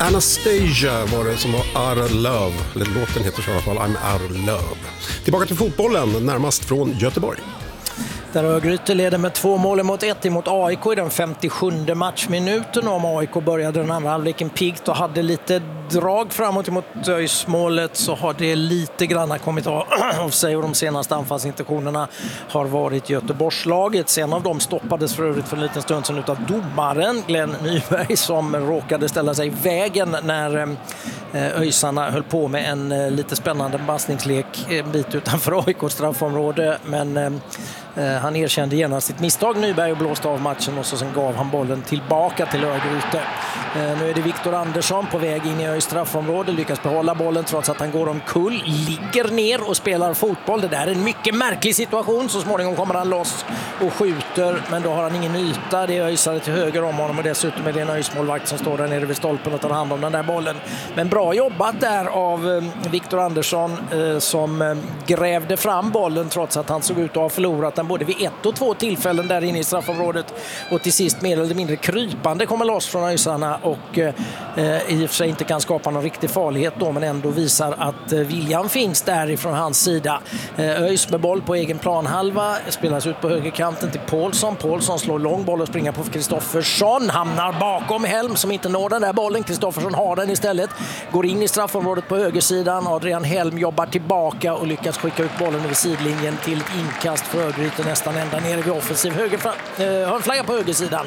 Anastasia var det som var Our Love. Eller låten heter så i alla fall I'm Our Love. Tillbaka till fotbollen, närmast från Göteborg. Där Örgryte leder med 2-1 mot AIK i den 57:e matchminuten. Om AIK började den andra halvleken piggt och hade lite drag framåt mot Öjsmålet, så har det lite grann kommit av sig, och de senaste anfallsintentionerna har varit Göteborgslaget. En av dem stoppades för övrigt för en liten stund sedan utav domaren Glenn Nyberg, som råkade ställa sig i vägen när Öjsarna höll på med en lite spännande passningslek en bit utanför AIKs straffområde, men han erkände genast sitt misstag, Nyberg, och blåste av matchen, och så sen gav han bollen tillbaka till Örgryte. Nu är det Viktor Andersson på väg in i Öjs straffområde, lyckas behålla bollen trots att han går omkull, ligger ner och spelar fotboll. Det där är en mycket märklig situation. Så småningom kommer han loss och skjuter, men då har han ingen yta. Det är Öjsare till höger om honom, och dessutom är det en Öjsmålvakt som står där nere vid stolpen och tar hand om den där bollen. Men bra jobbat där av Viktor Andersson, som grävde fram bollen trots att han såg ut att ha förlorat den både vid 1 och 2 tillfällen där inne i straffområdet, och till sist mer eller mindre krypande kommer loss från Öjsarna och i och för sig inte kan skapa någon riktig farlighet då, men ändå visar att viljan finns där ifrån hans sida. Öjs med boll på egen planhalva, spelas ut på högerkanten till Paulsson. Paulsson slår lång boll och springer på Kristoffersson, hamnar bakom Helm som inte når den där bollen. Kristoffersson har den istället, går in i straffområdet på högersidan. Adrian Helm jobbar tillbaka och lyckas skicka ut bollen över sidlinjen till ett inkast för Örgryte nästan ända nere vid offensiv hörnflagga på högersidan.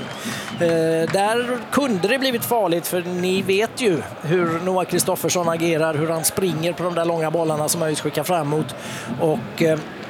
Där kunde det blivit farligt, för ni vet ju hur Noah Kristoffersson agerar, hur han springer på de där långa bollarna som Öjs skickar framåt, och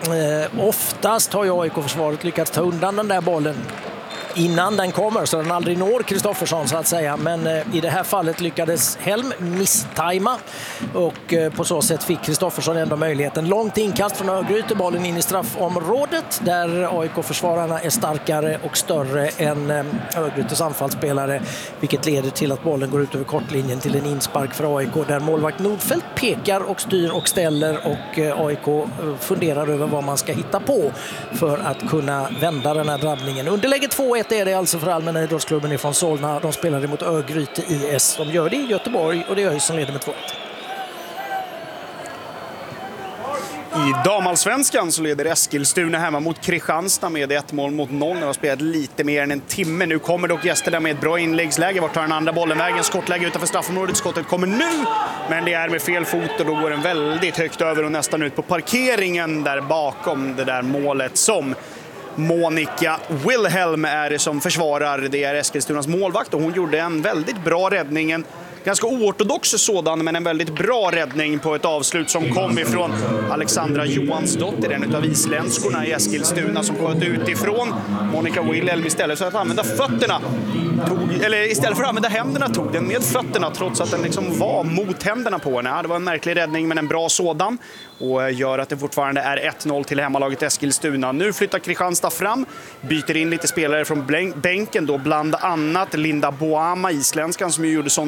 oftast har ju AIK-försvaret lyckats ta undan den där bollen innan den kommer, så den aldrig når Kristoffersson så att säga. Men i det här fallet lyckades Helm misstajma, och på så sätt fick Kristoffersson ändå möjligheten. Långt inkast från Örgryte, bollen in i straffområdet där AIK-försvararna är starkare och större än Örgrytes anfallsspelare, vilket leder till att bollen går ut över kortlinjen till en inspark för AIK, där målvakt Nordfeldt pekar och styr och ställer, och AIK funderar över vad man ska hitta på för att kunna vända den här drabbningen. Underlägget 2-1 är det alltså för Allmänna idrottsklubben ifrån Solna. De spelar emot Örgryte IS. De gör det i Göteborg, och det är Öjs som leder med 2-1. I damallsvenskan så leder Eskilstuna hemma mot Kristianstad med 1-0. Det har spelat lite mer än en timme. Nu kommer dock gästerna med ett bra inläggsläge. Vart tar den andra bollen vägen? Skottläge utanför straffområdet. Skottet kommer nu, men det är med fel fot, och då går den väldigt högt över och nästan ut på parkeringen där bakom det där målet som Monica Wilhelm är som försvarar. Det är Eskilstunas målvakt, och hon gjorde en väldigt bra räddning. En ganska oortodox sådan, men en väldigt bra räddning på ett avslut som kom ifrån Alexandra Johansdotter, en av isländskorna i Eskilstuna, som sköt utifrån. Monica Wilhelm istället för att använda fötterna istället för att använda händerna tog den med fötterna, trots att den liksom var mot händerna på henne. Det var en märklig räddning, men en bra sådan, och gör att det fortfarande är 1-0 till hemmalaget Eskilstuna. Nu flyttar Kristianstad fram, byter in lite spelare från bänken då, bland annat Linda Boama, isländskan, som gjorde sån